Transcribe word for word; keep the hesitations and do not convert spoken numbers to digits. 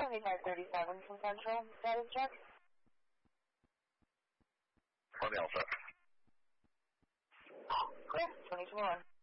twenty-five thirty-seven from Central. Status check. On the Alpha. Clear. twenty-two oh one.